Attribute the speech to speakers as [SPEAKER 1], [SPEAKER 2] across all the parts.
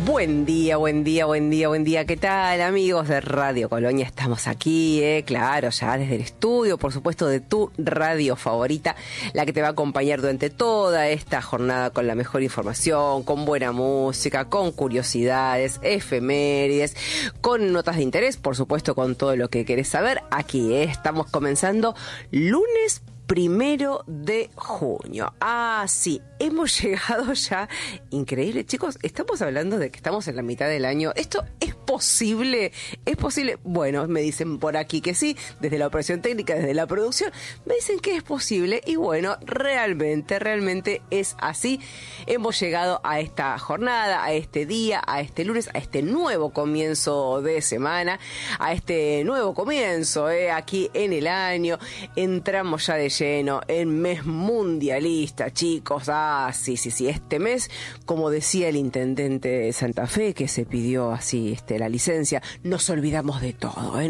[SPEAKER 1] Buen día, buen día, buen día, buen día. ¿Qué tal, amigos de Radio Colonia? Estamos aquí, claro, ya desde el estudio, por supuesto, de tu radio favorita, la que te va a acompañar durante toda esta jornada con la mejor información, con buena música, con curiosidades, efemérides, con notas de interés, por supuesto, con todo lo que querés saber. Aquí estamos comenzando lunes 1 de junio. Ah, sí, hemos llegado ya. Increíble, chicos, estamos hablando de que estamos en la mitad del año. ¿Esto es posible? ¿Es posible? Bueno, me dicen por aquí que sí, desde la operación técnica, desde la producción, me dicen que es posible y bueno, realmente es así. Hemos llegado a esta jornada, a este día, a este lunes, a este nuevo comienzo de semana, a este nuevo comienzo, aquí en el año. Entramos ya de lleno en mes mundialista, chicos. Ah, sí, este mes, como decía el intendente de Santa Fe, que se pidió así la licencia, nos olvidamos de todo,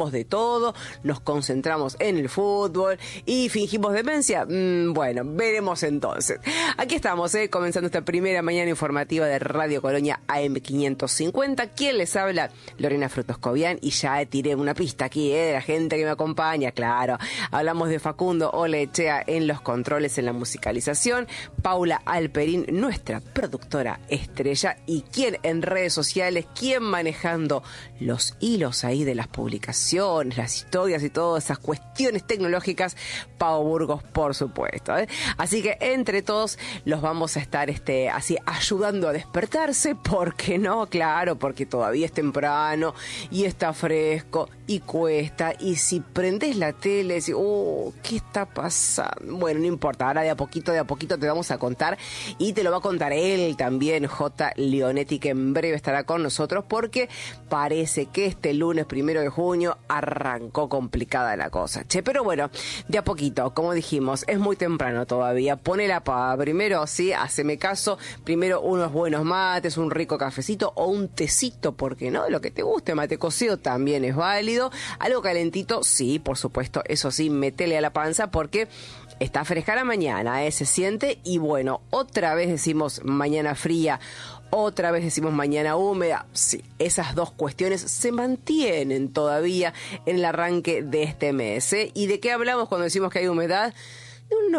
[SPEAKER 1] nos concentramos en el fútbol y fingimos demencia. Bueno, veremos entonces. Aquí estamos, comenzando esta primera mañana informativa de Radio Colonia AM550. ¿Quién les habla? Lorena Frutoscovian, y ya tiré una pista aquí, de la gente que me acompaña, claro. Hablamos de Facundo Olechea en los controles, en la musicalización, Paula Alperín, nuestra productora estrella, y quién en redes sociales, quién manejando los hilos ahí de las publicaciones, las historias y todas esas cuestiones tecnológicas, Pau Burgos, por supuesto. Así que entre todos los vamos a estar así ayudando a despertarse, ¿por qué no? Claro, porque todavía es temprano y está fresco y cuesta, y si prendés la tele, decís, ¿qué está pasando? Bueno, no importa, ahora de a poquito te vamos a contar, y te lo va a contar él también, J. Leonetti, que en breve estará con nosotros, porque parece que este lunes 1 de junio arrancó complicada la cosa. Pero bueno, de a poquito, como dijimos, es muy temprano todavía, pone la pava, primero, sí, haceme caso, primero unos buenos mates, un rico cafecito o un tecito, porque no, lo que te guste, mate cocido también es válido, algo calentito, sí, por supuesto, eso sí, métele a la panza, porque está fresca la mañana, se siente, y bueno, otra vez decimos mañana fría, otra vez decimos mañana húmeda. Sí, esas dos cuestiones se mantienen todavía en el arranque de este mes, ¿Y de qué hablamos cuando decimos que hay humedad? De un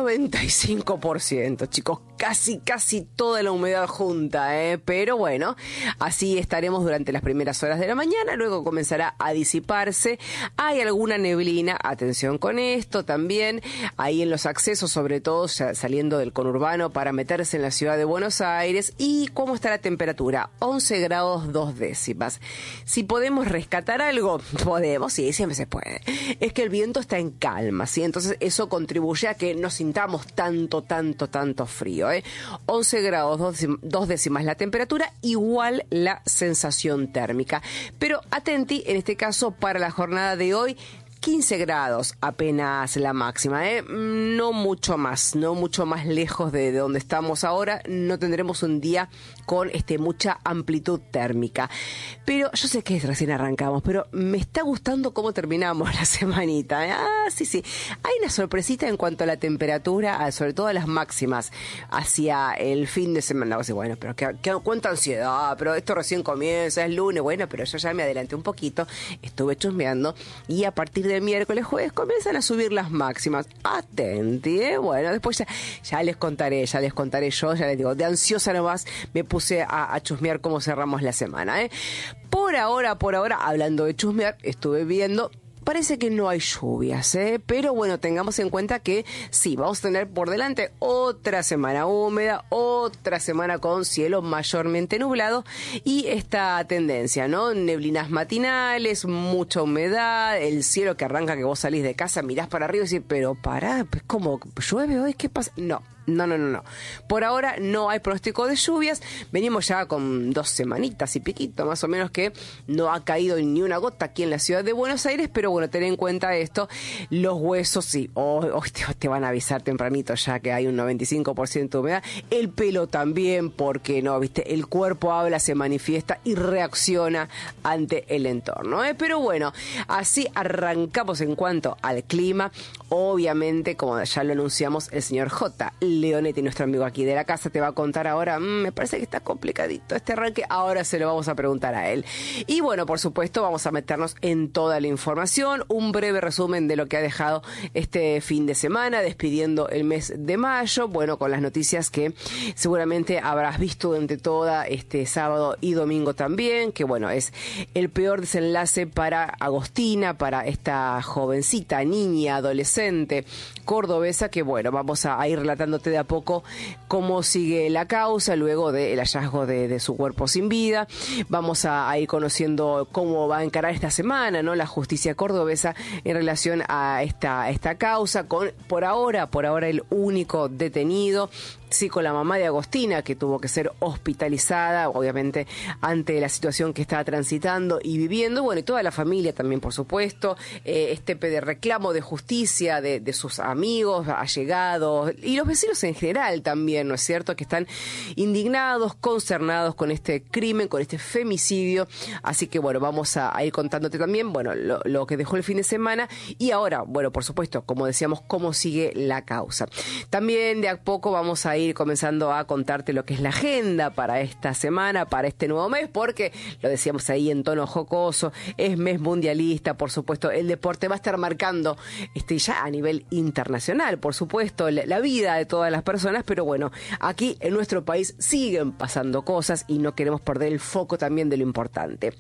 [SPEAKER 1] 95%, chicos, casi toda la humedad junta, pero bueno, así estaremos durante las primeras horas de la mañana, luego comenzará a disiparse. Hay alguna neblina, atención con esto también, ahí en los accesos, sobre todo saliendo del conurbano para meterse en la ciudad de Buenos Aires. ¿Y cómo está la temperatura? 11 grados 2 décimas. Si podemos rescatar algo, podemos, sí, siempre se puede. Es que el viento está en calma, ¿sí? Entonces eso contribuye a que no sintamos tanto frío, 11 grados 2 décimas la temperatura, igual la sensación térmica. Pero atenti, en este caso, para la jornada de hoy, 15 grados apenas la máxima, no mucho más lejos de donde estamos ahora. No tendremos un día con mucha amplitud térmica, pero yo sé que recién arrancamos, pero me está gustando cómo terminamos la semanita, sí, hay una sorpresita en cuanto a la temperatura, sobre todo a las máximas hacia el fin de semana. Bueno, pero cuánta ansiedad, pero esto recién comienza, es lunes. Bueno, pero yo ya me adelanté un poquito, estuve chusmeando, y a partir del miércoles, jueves, comienzan a subir las máximas. Atenti, bueno, después ya les contaré, yo ya les digo, de ansiosa nomás me puse a chusmear cómo cerramos la semana, Por ahora, hablando de chusmear, estuve viendo, parece que no hay lluvias, pero bueno, tengamos en cuenta que sí, vamos a tener por delante otra semana húmeda, otra semana con cielo mayormente nublado, y esta tendencia, ¿no? Neblinas matinales, mucha humedad, el cielo que arranca que vos salís de casa, mirás para arriba y decís, pero pará, ¿cómo llueve hoy? ¿Qué pasa? No. Por ahora no hay pronóstico de lluvias. Venimos ya con 2 semanitas y piquito, más o menos, que no ha caído ni una gota aquí en la ciudad de Buenos Aires. Pero bueno, ten en cuenta esto. Los huesos sí, te van a avisar tempranito ya que hay un 95% de humedad. El pelo también, porque no, viste, el cuerpo habla, se manifiesta y reacciona ante el entorno, Pero bueno, así arrancamos en cuanto al clima. Obviamente, como ya lo anunciamos, el señor J. Leonetti, nuestro amigo aquí de la casa, te va a contar ahora. Me parece que está complicadito este arranque, ahora se lo vamos a preguntar a él. Y bueno, por supuesto, vamos a meternos en toda la información, un breve resumen de lo que ha dejado este fin de semana, despidiendo el mes de mayo, bueno, con las noticias que seguramente habrás visto durante toda este sábado y domingo también, que bueno, es el peor desenlace para Agostina, para esta jovencita, niña, adolescente, cordobesa, que bueno, vamos a ir relatándote de a poco cómo sigue la causa luego del hallazgo de su cuerpo sin vida. Vamos a ir conociendo cómo va a encarar esta semana, ¿no?, la justicia cordobesa en relación a esta causa, con por ahora el único detenido. Sí, con la mamá de Agostina, que tuvo que ser hospitalizada, obviamente, ante la situación que estaba transitando y viviendo. Bueno, y toda la familia también, por supuesto. De reclamo de justicia de sus amigos, allegados, y los vecinos en general también, ¿no es cierto?, que están indignados, consternados con este crimen, con este femicidio. Así que, bueno, vamos a ir contándote también, bueno, lo que dejó el fin de semana. Y ahora, bueno, por supuesto, como decíamos, cómo sigue la causa. También de a poco vamos a ir comenzando a contarte lo que es la agenda para esta semana, para este nuevo mes, porque lo decíamos ahí en tono jocoso, es mes mundialista, por supuesto, el deporte va a estar marcando ya a nivel internacional, por supuesto, la vida de todas las personas, pero bueno, aquí en nuestro país siguen pasando cosas y no queremos perder el foco también de lo importante.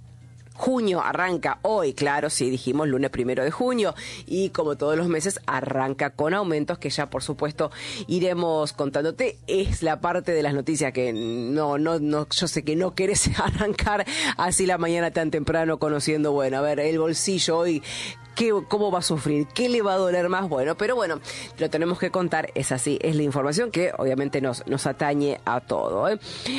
[SPEAKER 1] Junio arranca hoy, claro, sí, dijimos lunes 1 de junio, y como todos los meses arranca con aumentos que ya por supuesto iremos contándote. Es la parte de las noticias que no, yo sé que no querés arrancar así la mañana tan temprano conociendo, bueno, a ver, el bolsillo hoy, ¿cómo va a sufrir? ¿Qué le va a doler más? Bueno, pero bueno, lo tenemos que contar, es así, es la información que obviamente nos atañe a todo.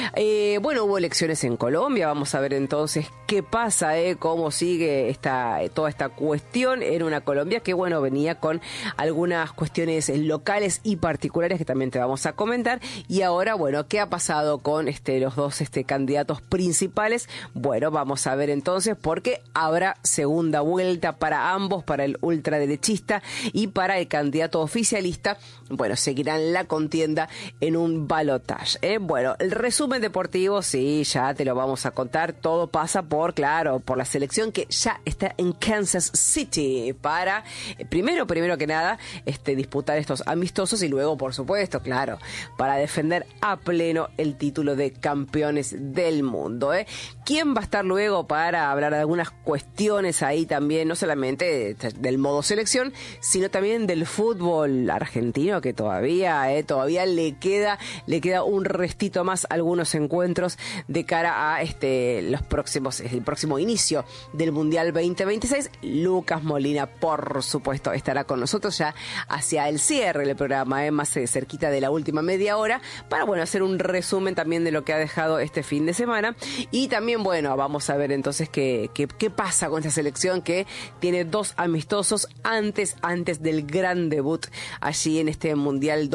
[SPEAKER 1] Bueno, hubo elecciones en Colombia, vamos a ver entonces qué pasa, cómo sigue toda esta cuestión en una Colombia que, bueno, venía con algunas cuestiones locales y particulares que también te vamos a comentar. Y ahora, bueno, ¿qué ha pasado con los dos candidatos principales? Bueno, vamos a ver entonces, porque habrá segunda vuelta para ambos, para el ultraderechista y para el candidato oficialista. Bueno, seguirán la contienda en un balotaje. Bueno, el resumen deportivo, sí, ya te lo vamos a contar. Todo pasa por la selección que ya está en Kansas City para, primero que nada, disputar estos amistosos y luego, por supuesto, claro, para defender a pleno el título de campeones del mundo. ¿Quién va a estar luego para hablar de algunas cuestiones ahí también, no solamente del modo selección, sino también del fútbol argentino, que todavía le queda un restito más a algunos encuentros de cara a el próximo inicio del Mundial 2026. Lucas Molina, por supuesto, estará con nosotros ya hacia el cierre del programa, más cerquita de la última media hora, para, bueno, hacer un resumen también de lo que ha dejado este fin de semana. Y también, bueno, vamos a ver entonces qué pasa con esta selección que tiene dos amistosos antes del gran debut allí en este Mundial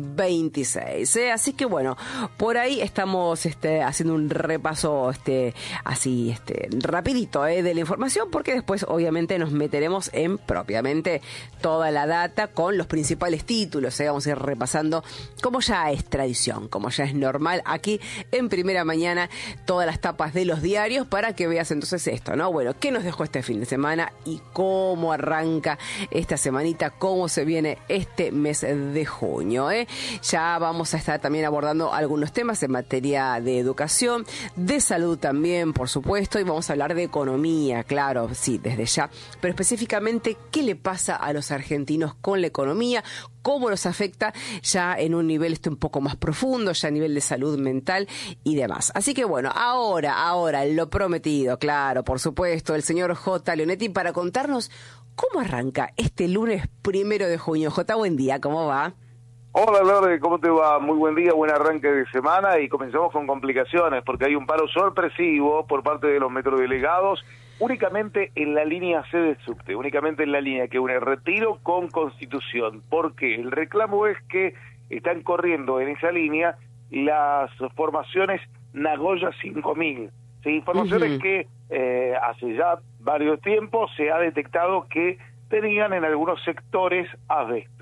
[SPEAKER 1] 2026. Así que, bueno, por ahí estamos haciendo un repaso así rapidito de la información, porque después obviamente nos meteremos en propiamente toda la data con los principales títulos. Vamos a ir repasando, como ya es tradición, como ya es normal aquí en Primera Mañana, todas las tapas de los diarios, para que veas entonces esto, ¿no? Bueno, ¿qué nos dejó este fin de semana y cómo arranca esta semanita, cómo se viene este mes de junio? Ya vamos a estar también abordando algunos temas en materia de educación, de salud también, por supuesto, y vamos a hablar de economía, claro, sí, desde ya, pero específicamente qué le pasa a los argentinos con la economía, cómo nos afecta ya en un nivel un poco más profundo, ya a nivel de salud mental y demás. Así que, bueno, ahora lo prometido, claro, por supuesto, el señor J. Leonetti para contarnos cómo arranca este lunes 1 de junio. J, buen día, ¿cómo va?
[SPEAKER 2] Hola Lore, ¿cómo te va? Muy buen día, buen arranque de semana, y comenzamos con complicaciones porque hay un paro sorpresivo por parte de los metrodelegados únicamente en la línea C del subte, únicamente en la línea que une Retiro con Constitución. ¿Por qué? El reclamo es que están corriendo en esa línea las formaciones Nagoya 5000, ¿sí? Formaciones que hace ya varios tiempos se ha detectado que tenían en algunos sectores asbesto.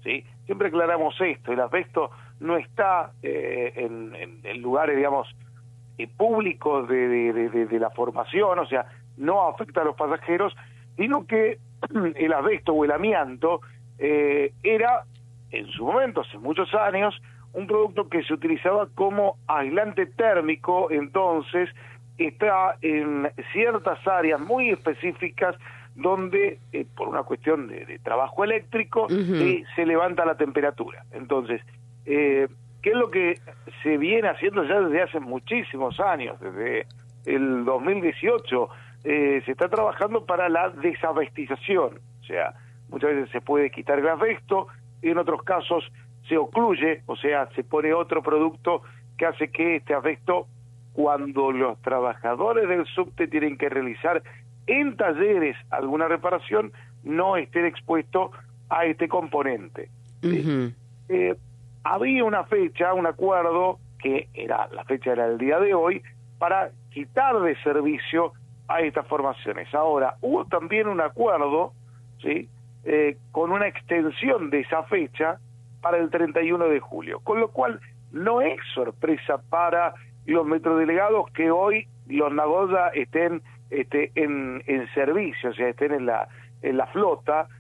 [SPEAKER 2] ¿sí? Siempre aclaramos esto, el asbesto no está en lugares, digamos, públicos de la formación, o sea, no afecta a los pasajeros, sino que el asbesto o el amianto era, en su momento, hace muchos años, un producto que se utilizaba como aislante térmico. Entonces está en ciertas áreas muy específicas donde, por una cuestión de trabajo eléctrico, se levanta la temperatura. Entonces, ¿qué es lo que se viene haciendo ya desde hace muchísimos años? Desde el 2018 se está trabajando para la desasbestización, o sea, muchas veces se puede quitar el asbesto, en otros casos se ocluye, o sea, se pone otro producto que hace que este asbesto, cuando los trabajadores del subte tienen que realizar en talleres alguna reparación, no estén expuestos a este componente. Había una fecha, un acuerdo, que la fecha era el día de hoy, para quitar de servicio a estas formaciones. Ahora, hubo también un acuerdo, ¿sí?, con una extensión de esa fecha para el 31 de julio, con lo cual no es sorpresa para los metrodelegados que hoy los Nagoya estén en servicio, o sea, estén en la flota,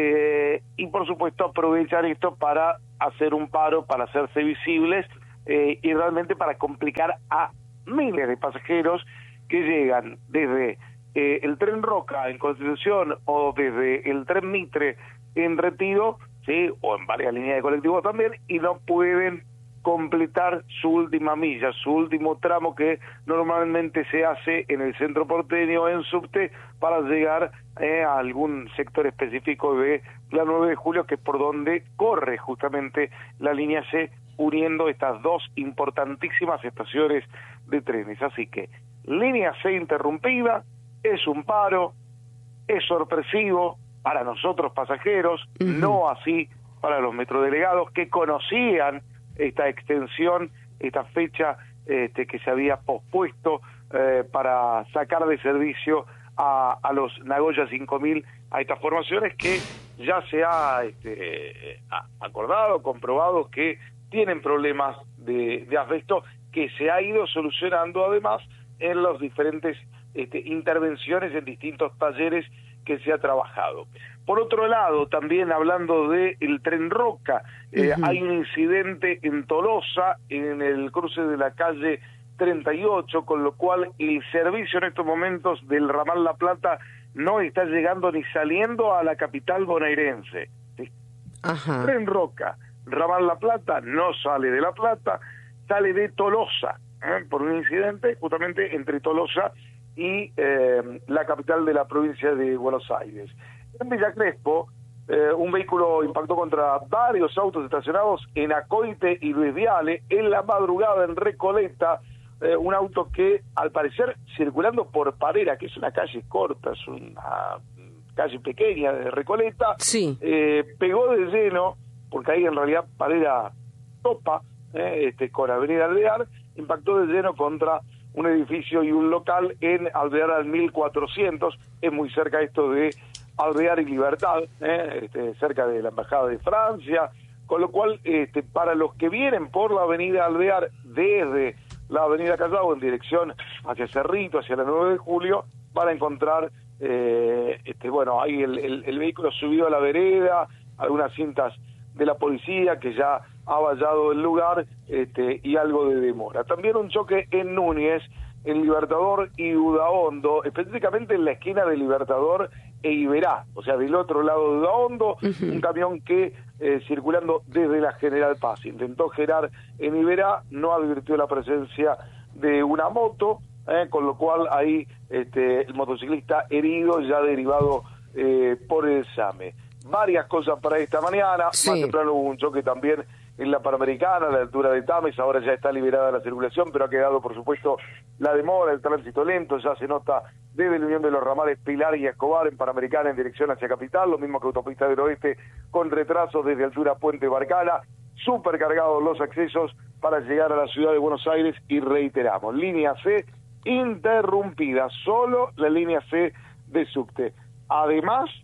[SPEAKER 2] y por supuesto aprovechar esto para hacer un paro, para hacerse visibles, y realmente para complicar a miles de pasajeros que llegan desde el tren Roca en Constitución o desde el tren Mitre en Retiro, ¿sí?, o en varias líneas de colectivo también, y no pueden completar su última milla, su último tramo que normalmente se hace en el centro porteño en subte para llegar a algún sector específico de la 9 de julio, que es por donde corre justamente la línea C, uniendo estas dos importantísimas estaciones de trenes. Así que línea C interrumpida, es un paro, es sorpresivo para nosotros pasajeros, no así para los metrodelegados que conocían esta extensión, esta fecha que se había pospuesto para sacar de servicio a los Nagoya 5000, a estas formaciones que ya se ha acordado, comprobado que tienen problemas de asbesto, que se ha ido solucionando además en las diferentes intervenciones en distintos talleres que se ha trabajado. Por otro lado, también hablando del tren Roca, hay un incidente en Tolosa, en el cruce de la calle 38, con lo cual el servicio en estos momentos del ramal La Plata no está llegando ni saliendo a la capital bonaerense. Tren Roca, ramal La Plata, no sale de La Plata, sale de Tolosa, por un incidente justamente entre Tolosa y la capital de la provincia de Buenos Aires. En Villa Crespo, un vehículo impactó contra varios autos estacionados en Acoite y Luis Viale en la madrugada en Recoleta, un auto que al parecer circulando por Parera, que es una calle corta, es una calle pequeña de Recoleta,
[SPEAKER 1] sí,
[SPEAKER 2] pegó de lleno, porque ahí en realidad Parera topa con Avenida Alvear, impactó de lleno contra un edificio y un local en Alvear al 1400, es muy cerca esto de Alvear y Libertad, cerca de la Embajada de Francia, con lo cual para los que vienen por la Avenida Alvear desde la Avenida Callao en dirección hacia Cerrito, hacia la 9 de julio, van a encontrar ahí el vehículo subido a la vereda, algunas cintas de la policía que ya ha vallado el lugar, y algo de demora. También un choque en Núñez, en Libertador y Udaondo, específicamente en la esquina de Libertador e Iberá, o sea, del otro lado de Udaondo, un camión que circulando desde la General Paz intentó girar en Iberá, no advirtió la presencia de una moto, con lo cual ahí el motociclista herido, ya derivado por el SAME. Varias cosas para esta mañana, sí. Más temprano hubo un choque también en la Panamericana, a la altura de Tames, ahora ya está liberada la circulación, pero ha quedado, por supuesto, la demora, el tránsito lento, ya se nota desde la unión de los ramales Pilar y Escobar en Panamericana en dirección hacia Capital, lo mismo que Autopista del Oeste, con retrasos desde altura Puente Barcala, súper cargados los accesos para llegar a la ciudad de Buenos Aires, y reiteramos, línea C interrumpida, solo la línea C de subte. Además,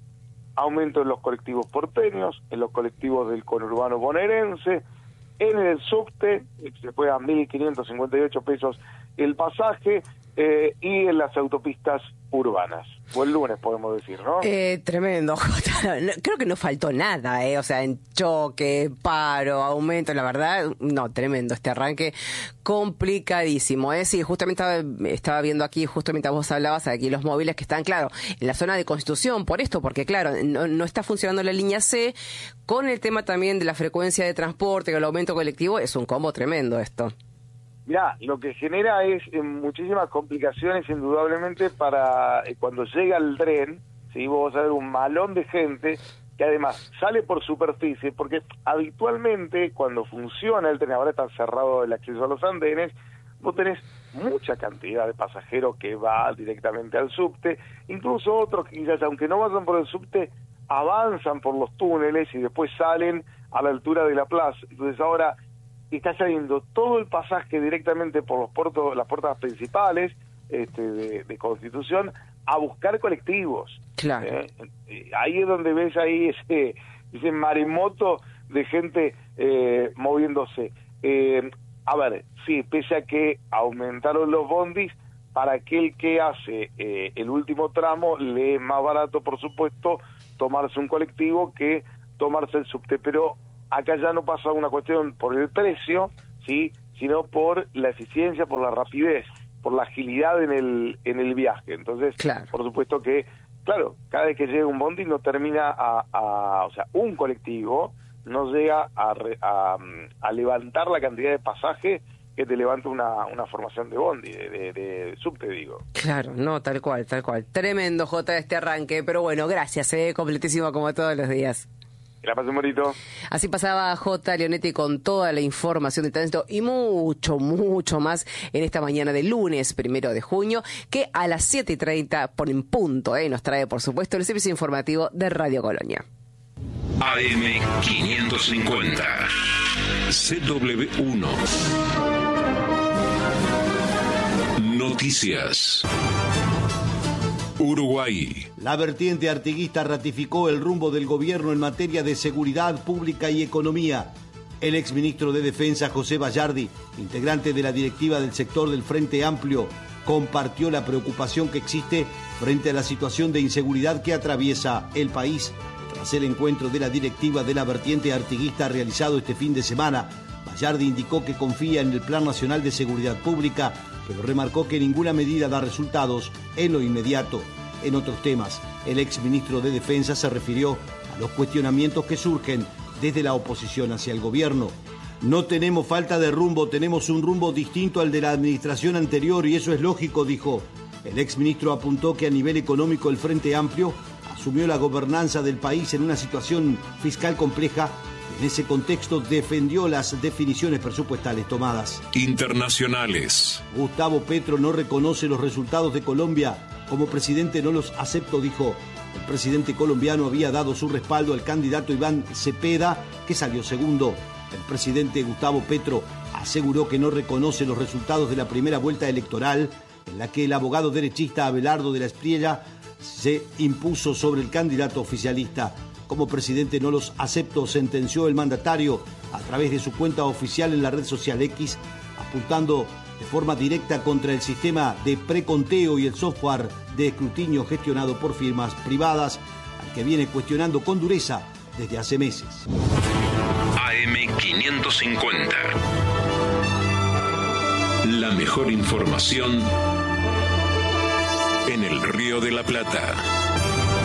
[SPEAKER 2] aumento en los colectivos porteños, en los colectivos del conurbano bonaerense, en el subte se fue a 1.558 pesos el pasaje, y en las autopistas urbanas. O el lunes, podemos decir, ¿no?
[SPEAKER 1] Tremendo, Jota. Creo que no faltó nada, o sea, en choque, paro, aumento, la verdad, no, tremendo este arranque, complicadísimo, Sí, justamente estaba viendo aquí, justo mientras vos hablabas, aquí los móviles que están, claro, en la zona de Constitución, por esto, porque claro, no está funcionando la línea C, con el tema también de la frecuencia de transporte, el aumento colectivo, es un combo tremendo esto.
[SPEAKER 2] Mirá, lo que genera es muchísimas complicaciones indudablemente para cuando llega el tren, ¿sí? Vos vas a ver un malón de gente que además sale por superficie, porque habitualmente cuando funciona el tren, ahora está cerrado el acceso a los andenes, vos tenés mucha cantidad de pasajeros que va directamente al subte, incluso otros que quizás aunque no vayan por el subte, avanzan por los túneles y después salen a la altura de la plaza. Entonces ahora está saliendo todo el pasaje directamente por las puertas principales de Constitución a buscar colectivos.
[SPEAKER 1] Claro.
[SPEAKER 2] Ahí es donde ves ahí ese maremoto de gente moviéndose. A ver, sí, pese a que aumentaron los bondis, para aquel que hace el último tramo le es más barato, por supuesto, tomarse un colectivo que tomarse el subte, pero acá ya no pasa una cuestión por el precio, ¿sí?, sino por la eficiencia, por la rapidez, por la agilidad en el viaje. Entonces,
[SPEAKER 1] claro,
[SPEAKER 2] por supuesto que, claro, cada vez que llega un bondi no termina o sea, un colectivo no llega a levantar la cantidad de pasaje que te levanta una formación de bondi, de subte, digo.
[SPEAKER 1] Claro, no, tal cual. Tremendo, Jota, este arranque, pero bueno, gracias, completísimo como todos los días.
[SPEAKER 2] Que la pasen bonito.
[SPEAKER 1] Así pasaba J. Leonetti con toda la información de tránsito y mucho más en esta mañana de lunes 1 de junio, que a las 7:30 por en punto nos trae, por supuesto, el servicio informativo de Radio Colonia.
[SPEAKER 3] AM550 CW1 Noticias. Uruguay.
[SPEAKER 4] La vertiente artiguista ratificó el rumbo del gobierno en materia de seguridad pública y economía. El exministro de Defensa, José Bayardi, integrante de la directiva del sector del Frente Amplio, compartió la preocupación que existe frente a la situación de inseguridad que atraviesa el país. Tras el encuentro de la directiva de la vertiente artiguista realizado este fin de semana, Bayardi indicó que confía en el Plan Nacional de Seguridad Pública, pero remarcó que ninguna medida da resultados en lo inmediato. En otros temas, el exministro de Defensa se refirió a los cuestionamientos que surgen desde la oposición hacia el gobierno. No tenemos falta de rumbo, tenemos un rumbo distinto al de la administración anterior y eso es lógico, dijo. El exministro apuntó que a nivel económico el Frente Amplio asumió la gobernanza del país en una situación fiscal compleja. En ese contexto defendió las definiciones presupuestales tomadas.
[SPEAKER 3] Internacionales.
[SPEAKER 4] Gustavo Petro no reconoce los resultados de Colombia. Como presidente no los acepto, dijo. El presidente colombiano había dado su respaldo al candidato Iván Cepeda, que salió segundo. El presidente Gustavo Petro aseguró que no reconoce los resultados de la primera vuelta electoral, en la que el abogado derechista Abelardo de la Espriella se impuso sobre el candidato oficialista. Como presidente no los acepto, sentenció el mandatario a través de su cuenta oficial en la red social X, apuntando de forma directa contra el sistema de preconteo y el software de escrutinio gestionado por firmas privadas, al que viene cuestionando con dureza desde hace meses.
[SPEAKER 3] AM550. La mejor información en el Río de la Plata.